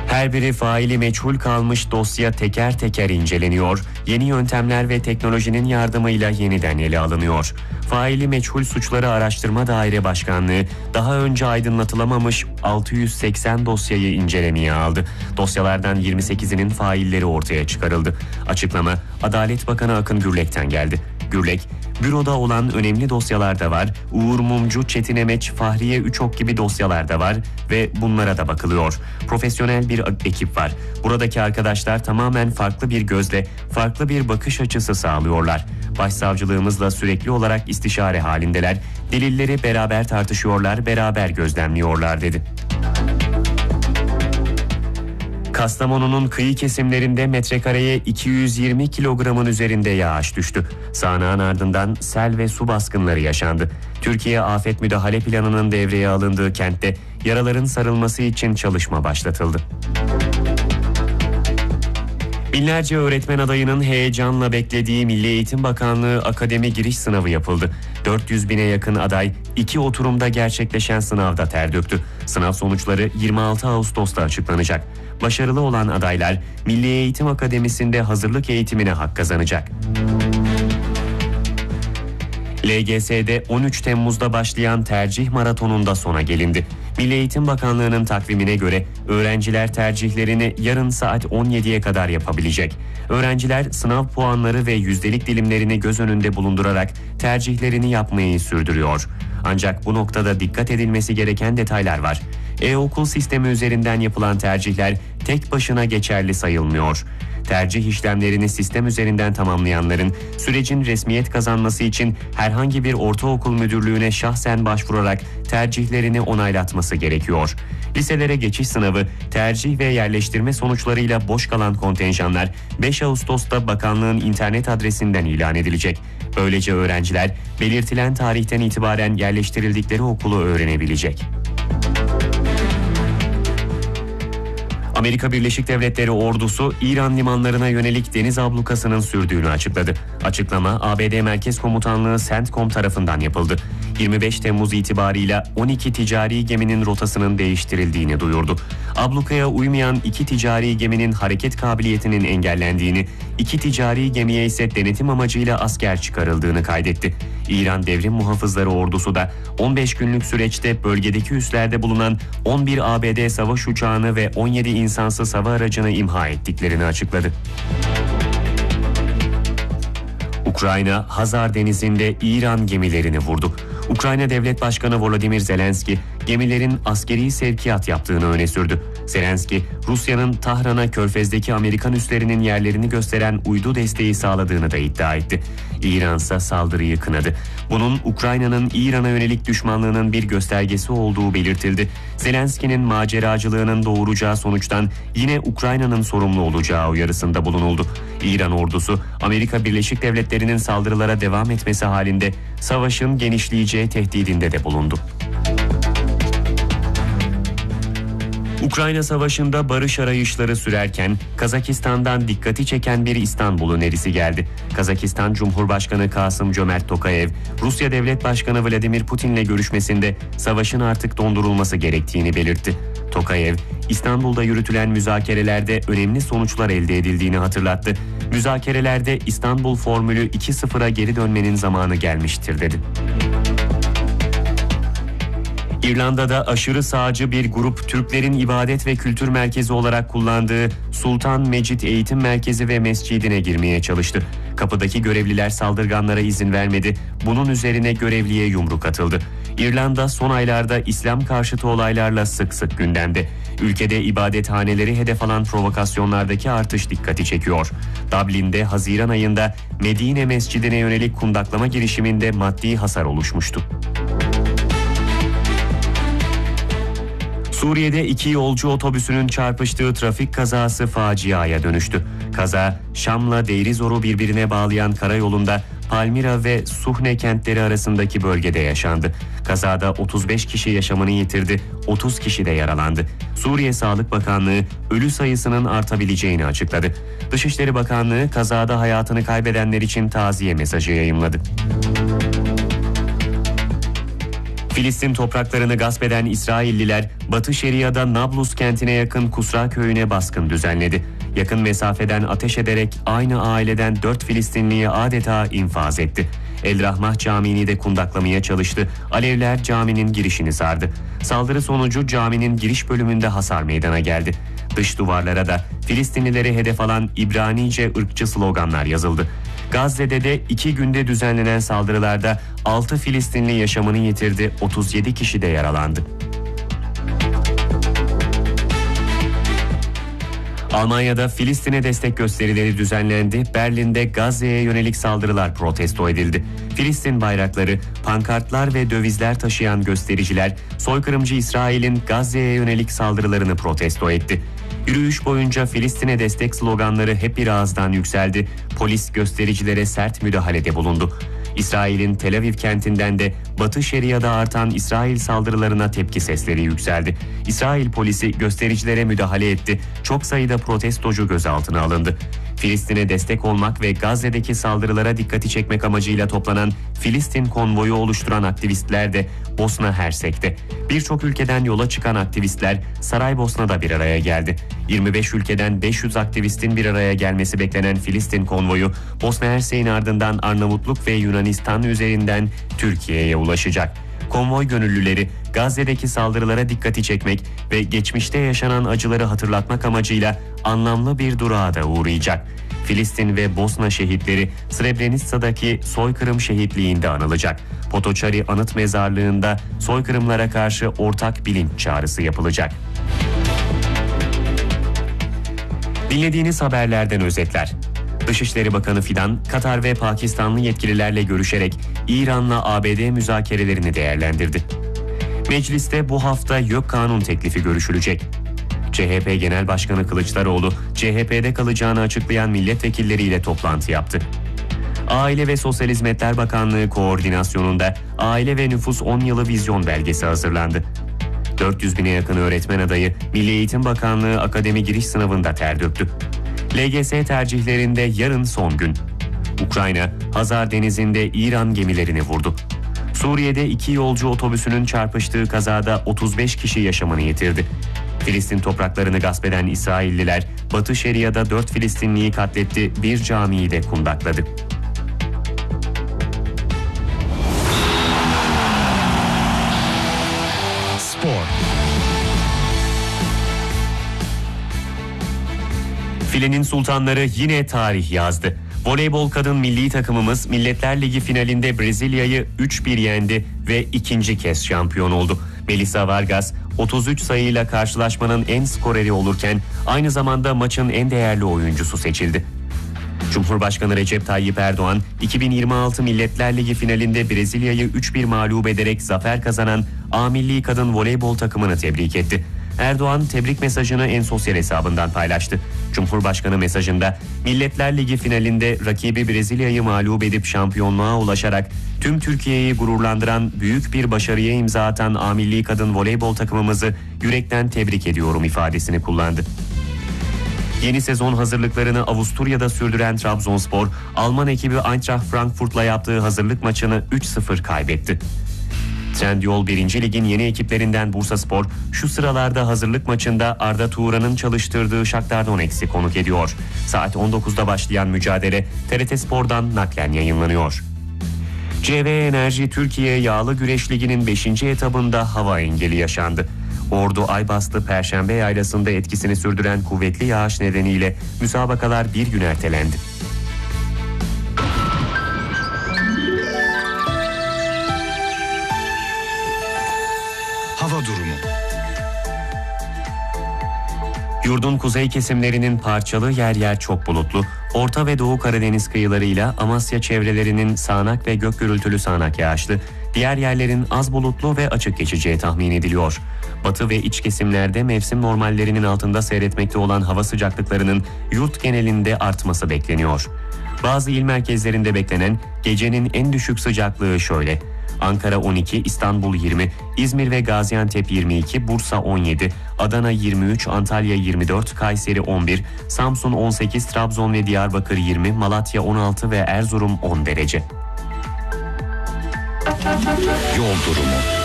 Her biri faili meçhul kalmış dosya teker teker inceleniyor, yeni yöntemler ve teknolojinin yardımıyla yeniden ele alınıyor. Faili meçhul suçları araştırma daire başkanlığı daha önce aydınlatılamamış 680 dosyayı incelemeye aldı. Dosyalardan 28'inin failleri ortaya çıkarıldı. Açıklama Adalet Bakanı Akın Gürlek'ten geldi. Gürlek, büroda olan önemli dosyalar da var, Uğur Mumcu, Çetin Emeç, Fahriye Üçok gibi dosyalar da var ve bunlara da bakılıyor. Profesyonel bir ekip var. Buradaki arkadaşlar tamamen farklı bir gözle, farklı bir bakış açısı sağlıyorlar. Başsavcılığımızla sürekli olarak istişare halindeler, delilleri beraber tartışıyorlar, beraber gözlemliyorlar dedi. Kastamonu'nun kıyı kesimlerinde metrekareye 220 kilogramın üzerinde yağış düştü. Sağanağın ardından sel ve su baskınları yaşandı. Türkiye Afet Müdahale Planı'nın devreye alındığı kentte yaraların sarılması için çalışma başlatıldı. Binlerce öğretmen adayının heyecanla beklediği Milli Eğitim Bakanlığı Akademi Giriş Sınavı yapıldı. 400 bine yakın aday 2 oturumda gerçekleşen sınavda ter döktü. Sınav sonuçları 26 Ağustos'ta açıklanacak. Başarılı olan adaylar Milli Eğitim Akademisi'nde hazırlık eğitimine hak kazanacak. LGS'de 13 Temmuz'da başlayan tercih maratonunda sona gelindi. Milli Eğitim Bakanlığı'nın takvimine göre öğrenciler tercihlerini yarın saat 17'ye kadar yapabilecek. Öğrenciler sınav puanları ve yüzdelik dilimlerini göz önünde bulundurarak tercihlerini yapmayı sürdürüyor. Ancak bu noktada dikkat edilmesi gereken detaylar var. E-okul sistemi üzerinden yapılan tercihler tek başına geçerli sayılmıyor. Tercih işlemlerini sistem üzerinden tamamlayanların sürecin resmiyet kazanması için herhangi bir ortaokul müdürlüğüne şahsen başvurarak tercihlerini onaylatması gerekiyor. Liselere geçiş sınavı, tercih ve yerleştirme sonuçlarıyla boş kalan kontenjanlar 5 Ağustos'ta bakanlığın internet adresinden ilan edilecek. Böylece öğrenciler belirtilen tarihten itibaren yerleştirildikleri okulu öğrenebilecek. Amerika Birleşik Devletleri ordusu İran limanlarına yönelik deniz ablukasının sürdüğünü açıkladı. Açıklama ABD Merkez Komutanlığı CENTCOM tarafından yapıldı. 25 Temmuz itibarıyla 12 ticari geminin rotasının değiştirildiğini duyurdu. Ablukaya uymayan 2 ticari geminin hareket kabiliyetinin engellendiğini, 2 ticari gemiye ise denetim amacıyla asker çıkarıldığını kaydetti. İran Devrim Muhafızları Ordusu da 15 günlük süreçte bölgedeki üslerde bulunan 11 ABD savaş uçağını ve 17 insansız hava aracını imha ettiklerini açıkladı. Ukrayna, Hazar Denizi'nde İran gemilerini vurdu. Ukrayna Devlet Başkanı Volodymyr Zelenski, gemilerin askeri sevkiyat yaptığını öne sürdü. Zelenski, Rusya'nın Tahran'a Körfez'deki Amerikan üslerinin yerlerini gösteren uydu desteği sağladığını da iddia etti. İran ise saldırıyı kınadı. Bunun Ukrayna'nın İran'a yönelik düşmanlığının bir göstergesi olduğu belirtildi. Zelenski'nin maceracılığının doğuracağı sonuçtan yine Ukrayna'nın sorumlu olacağı uyarısında bulunuldu. İran ordusu, Amerika Birleşik Devletleri'nin saldırılara devam etmesi halinde savaşın genişleyeceği tehdidinde de bulundu. Ukrayna Savaşı'nda barış arayışları sürerken Kazakistan'dan dikkati çeken bir İstanbul önerisi geldi. Kazakistan Cumhurbaşkanı Kasım-Cömert Tokayev, Rusya Devlet Başkanı Vladimir Putin'le görüşmesinde savaşın artık dondurulması gerektiğini belirtti. Tokayev, İstanbul'da yürütülen müzakerelerde önemli sonuçlar elde edildiğini hatırlattı. Müzakerelerde İstanbul formülü 2-0'a geri dönmenin zamanı gelmiştir dedi. İrlanda'da aşırı sağcı bir grup Türklerin ibadet ve kültür merkezi olarak kullandığı Sultan Mecid Eğitim Merkezi ve Mescidine girmeye çalıştı. Kapıdaki görevliler saldırganlara izin vermedi. Bunun üzerine görevliye yumruk atıldı. İrlanda son aylarda İslam karşıtı olaylarla sık sık gündemde. Ülkede ibadethaneleri hedef alan provokasyonlardaki artış dikkati çekiyor. Dublin'de Haziran ayında Medine Mescidine yönelik kundaklama girişiminde maddi hasar oluşmuştu. Suriye'de 2 yolcu otobüsünün çarpıştığı trafik kazası faciaya dönüştü. Kaza, Şam'la Deirizor'u birbirine bağlayan karayolunda Palmira ve Suhne kentleri arasındaki bölgede yaşandı. Kazada 35 kişi yaşamını yitirdi, 30 kişi de yaralandı. Suriye Sağlık Bakanlığı ölü sayısının artabileceğini açıkladı. Dışişleri Bakanlığı kazada hayatını kaybedenler için taziye mesajı yayımladı. Filistin topraklarını gasp eden İsrailliler, Batı Şeria'da Nablus kentine yakın Kusra köyüne baskın düzenledi. Yakın mesafeden ateş ederek aynı aileden 4 Filistinliyi adeta infaz etti. El Rahmah Camii'ni de kundaklamaya çalıştı. Alevler caminin girişini sardı. Saldırı sonucu caminin giriş bölümünde hasar meydana geldi. Dış duvarlara da Filistinlileri hedef alan İbranice ırkçı sloganlar yazıldı. Gazze'de de 2 günde düzenlenen saldırılarda 6 Filistinli yaşamını yitirdi, 37 kişi de yaralandı. Almanya'da Filistin'e destek gösterileri düzenlendi. Berlin'de Gazze'ye yönelik saldırılar protesto edildi. Filistin bayrakları, pankartlar ve dövizler taşıyan göstericiler, soykırımcı İsrail'in Gazze'ye yönelik saldırılarını protesto etti. Yürüyüş boyunca Filistin'e destek sloganları hep bir ağızdan yükseldi. Polis göstericilere sert müdahalede bulundu. İsrail'in Tel Aviv kentinden de Batı Şeria'da artan İsrail saldırılarına tepki sesleri yükseldi. İsrail polisi göstericilere müdahale etti. Çok sayıda protestocu gözaltına alındı. Filistin'e destek olmak ve Gazze'deki saldırılara dikkati çekmek amacıyla toplanan Filistin konvoyu oluşturan aktivistler de Bosna Hersek'te. Birçok ülkeden yola çıkan aktivistler Saraybosna'da bir araya geldi. 25 ülkeden 500 aktivistin bir araya gelmesi beklenen Filistin konvoyu Bosna Hersek'in ardından Arnavutluk ve Yunanistan üzerinden Türkiye'ye ulaşacak. Konvoy gönüllüleri Gazze'deki saldırılara dikkati çekmek ve geçmişte yaşanan acıları hatırlatmak amacıyla anlamlı bir durağa da uğrayacak. Filistin ve Bosna şehitleri Srebrenica'daki soykırım şehitliğinde anılacak. Potoçari Anıt Mezarlığı'nda soykırımlara karşı ortak bilinç çağrısı yapılacak. Dinlediğiniz haberlerden özetler. Dışişleri Bakanı Fidan, Katar ve Pakistanlı yetkililerle görüşerek İran'la ABD müzakerelerini değerlendirdi. Mecliste bu hafta YÖK kanun teklifi görüşülecek. CHP Genel Başkanı Kılıçdaroğlu, CHP'de kalacağını açıklayan milletvekilleriyle toplantı yaptı. Aile ve Sosyal Hizmetler Bakanlığı koordinasyonunda Aile ve Nüfus 10 Yılı Vizyon Belgesi hazırlandı. 400 bine yakın öğretmen adayı Milli Eğitim Bakanlığı akademi giriş sınavında ter döktü. LGS tercihlerinde yarın son gün. Ukrayna, Hazar Denizi'nde İran gemilerini vurdu. Suriye'de 2 yolcu otobüsünün çarpıştığı kazada 35 kişi yaşamını yitirdi. Filistin topraklarını gasp eden İsrailliler, Batı Şeria'da 4 Filistinliyi katletti, bir camiyi de kundakladı. Spor. Filenin sultanları yine tarih yazdı. Voleybol kadın milli takımımız Milletler Ligi finalinde Brezilya'yı 3-1 yendi ve ikinci kez şampiyon oldu. Melissa Vargas 33 sayıyla karşılaşmanın en skoreri olurken aynı zamanda maçın en değerli oyuncusu seçildi. Cumhurbaşkanı Recep Tayyip Erdoğan 2026 Milletler Ligi finalinde Brezilya'yı 3-1 mağlup ederek zafer kazanan A Milli Kadın Voleybol takımını tebrik etti. Erdoğan tebrik mesajını en sosyal hesabından paylaştı. Cumhurbaşkanı mesajında Milletler Ligi finalinde rakibi Brezilya'yı mağlup edip şampiyonluğa ulaşarak tüm Türkiye'yi gururlandıran büyük bir başarıya imza atan A Milli Kadın Voleybol takımımızı yürekten tebrik ediyorum ifadesini kullandı. Yeni sezon hazırlıklarını Avusturya'da sürdüren Trabzonspor, Alman ekibi Eintracht Frankfurt'la yaptığı hazırlık maçını 3-0 kaybetti. Trendyol 1. Lig'in yeni ekiplerinden Bursaspor, şu sıralarda hazırlık maçında Arda Turan'ın çalıştırdığı Shakhtar Donetsk'i konuk ediyor. Saat 19'da başlayan mücadele TRT Spor'dan naklen yayınlanıyor. CV Enerji Türkiye Yağlı Güreş Ligi'nin 5. etabında hava engeli yaşandı. Ordu Aybastı Perşembe Yaylası'nda etkisini sürdüren kuvvetli yağış nedeniyle müsabakalar bir gün ertelendi. Hava durumu. Yurdun kuzey kesimlerinin parçalı yer yer çok bulutlu, Orta ve Doğu Karadeniz kıyılarıyla Amasya çevrelerinin sağanak ve gök gürültülü sağanak yağışlı, diğer yerlerin az bulutlu ve açık geçeceği tahmin ediliyor. Batı ve iç kesimlerde mevsim normallerinin altında seyretmekte olan hava sıcaklıklarının yurt genelinde artması bekleniyor. Bazı il merkezlerinde beklenen gecenin en düşük sıcaklığı şöyle: Ankara 12, İstanbul 20, İzmir ve Gaziantep 22, Bursa 17, Adana 23, Antalya 24, Kayseri 11, Samsun 18, Trabzon ve Diyarbakır 20, Malatya 16 ve Erzurum 10 derece. Yol durumu.